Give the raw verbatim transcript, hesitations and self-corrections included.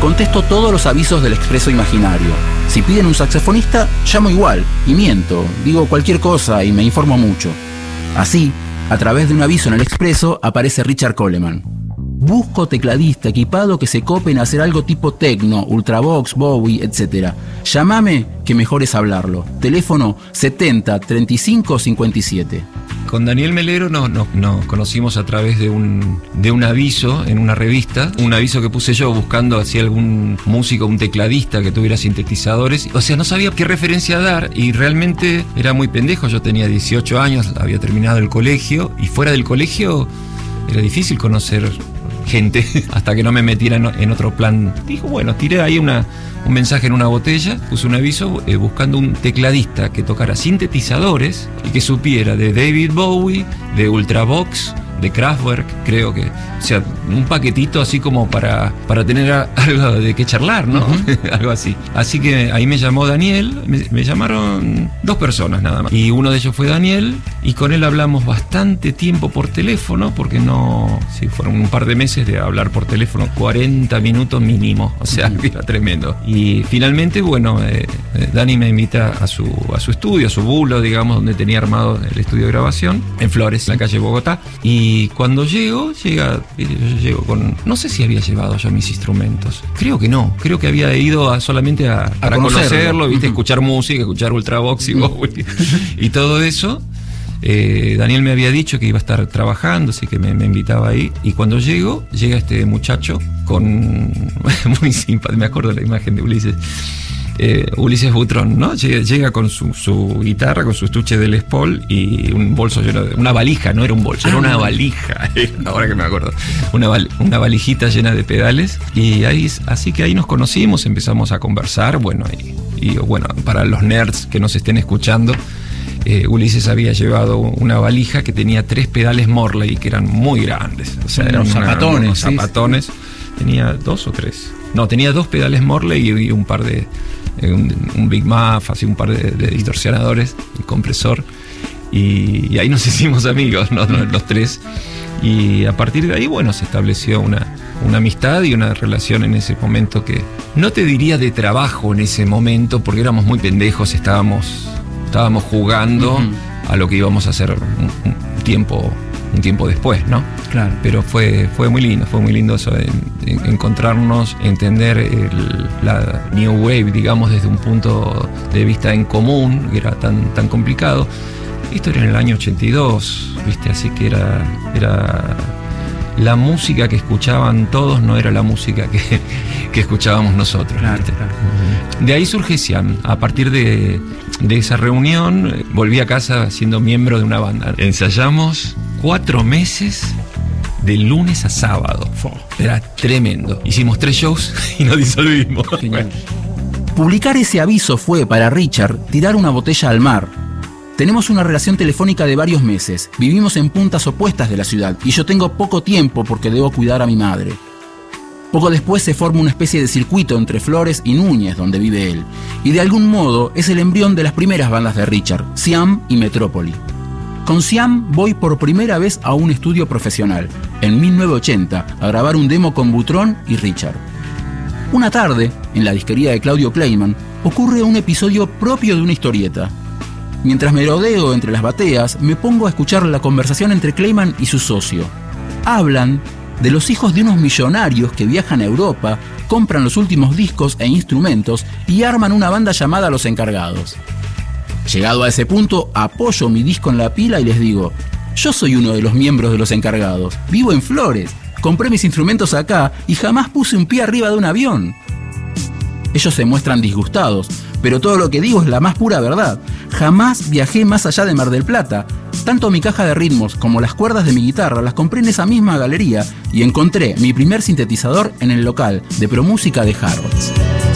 Contesto todos los avisos del expreso imaginario. Si piden un saxofonista, llamo igual, y miento, digo cualquier cosa y me informo mucho. Así, a través de un aviso en el expreso, aparece Richard Coleman. Busco tecladista equipado que se cope en hacer algo tipo techno, ultravox, Bowie, etcétera. Llámame, que mejor es hablarlo. Teléfono setenta, treinta y cinco, cincuenta y siete. Con Daniel Melero nos no, no conocimos a través de un, de un aviso en una revista, un aviso que puse yo buscando así algún músico, un tecladista que tuviera sintetizadores. O sea, no sabía qué referencia dar y realmente era muy pendejo. Yo tenía dieciocho años, había terminado el colegio y fuera del colegio era difícil conocer gente hasta que no me metiera en, en otro plan. Dijo, bueno, tiré ahí una, un mensaje en una botella, puse un aviso eh, buscando un tecladista que tocara sintetizadores y que supiera de David Bowie, de Ultravox, de Kraftwerk, creo que, o sea, un paquetito así como para, para tener a, algo de qué charlar, ¿no? Uh-huh. Algo así. Así que ahí me llamó Daniel, me, me llamaron dos personas nada más. Y uno de ellos fue Daniel, y con él hablamos bastante tiempo por teléfono, porque no, sí, fueron un par de meses de hablar por teléfono, cuarenta minutos mínimo, o sea, uh-huh. Era tremendo. Y finalmente, bueno, eh, Dani me invita a su, a su estudio, a su bulo, digamos, donde tenía armado el estudio de grabación, en Flores, en la calle Bogotá, y Y cuando llego, llega, yo llego con, no sé si había llevado yo mis instrumentos, creo que no, creo que había ido a, solamente a, a para conocerlo, conocerlo ¿viste? Uh-huh. Escuchar música, escuchar Ultravox y Bowie y todo eso. Eh, Daniel me había dicho que iba a estar trabajando, así que me, me invitaba ahí. Y cuando llego, llega este muchacho con, muy simpático, me acuerdo de la imagen de Ulises. Eh, Ulises Butrón, ¿no? Llega, llega con su, su guitarra, con su estuche de Les Paul y un bolso lleno de... Una valija, no era un bolso, ah, era una valija, ahora que me acuerdo. Una, val, una valijita llena de pedales. Y ahí, así que ahí nos conocimos, empezamos a conversar, bueno, y, y bueno, para los nerds que nos estén escuchando, eh, Ulises había llevado una valija que tenía tres pedales Morley, que eran muy grandes. O sea, eran unos zapatones. Una, unos zapatones. Sí, sí. Tenía dos o tres. No, tenía dos pedales Morley y, y un par de... Un, un Big Muff, así un par de, de distorsionadores, un compresor, y, y ahí nos hicimos amigos, ¿no? Los tres, y a partir de ahí, bueno, se estableció una, una amistad y una relación en ese momento que no te diría de trabajo en ese momento, porque éramos muy pendejos, estábamos, estábamos jugando uh-huh. a lo que íbamos a hacer un, un tiempo un tiempo después, ¿no? Claro. Pero fue, fue muy lindo, fue muy lindo eso de, de encontrarnos, entender el, la New Wave, digamos, desde un punto de vista en común, que era tan, tan complicado. Esto era en el año ochenta y dos, ¿viste? Así que era, era la música que escuchaban todos, no era la música que, que escuchábamos nosotros. Claro, claro. De ahí surge Siam. A partir de, de esa reunión, volví a casa siendo miembro de una banda. Ensayamos cuatro meses de lunes a sábado. Era tremendo. Hicimos tres shows y nos disolvimos. Bueno. Publicar ese aviso fue, para Richard, tirar una botella al mar. Tenemos una relación telefónica de varios meses. Vivimos en puntas opuestas de la ciudad y yo tengo poco tiempo porque debo cuidar a mi madre. Poco después se forma una especie de circuito entre Flores y Núñez, donde vive él. Y de algún modo es el embrión de las primeras bandas de Richard, Siam y Metrópoli. Con Siam voy por primera vez a un estudio profesional, en mil novecientos ochenta, a grabar un demo con Butrón y Richard. Una tarde, en la disquería de Claudio Kleiman, ocurre un episodio propio de una historieta. Mientras me rodeo entre las bateas, me pongo a escuchar la conversación entre Kleiman y su socio. Hablan de los hijos de unos millonarios que viajan a Europa, compran los últimos discos e instrumentos y arman una banda llamada Los Encargados. Llegado a ese punto, apoyo mi disco en la pila y les digo: yo soy uno de los miembros de Los Encargados, vivo en Flores, compré mis instrumentos acá y jamás puse un pie arriba de un avión. Ellos se muestran disgustados, pero todo lo que digo es la más pura verdad. Jamás viajé más allá de Mar del Plata. Tanto mi caja de ritmos como las cuerdas de mi guitarra las compré en esa misma galería y encontré mi primer sintetizador en el local de Promúsica de Harrods.